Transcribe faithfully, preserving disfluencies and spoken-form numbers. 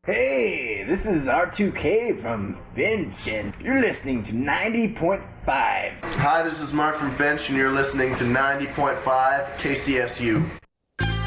Hey, this is R two K from Finch, and you're listening to ninety point five. Hi, this is Mark from Finch, and you're listening to ninety point five K C S U.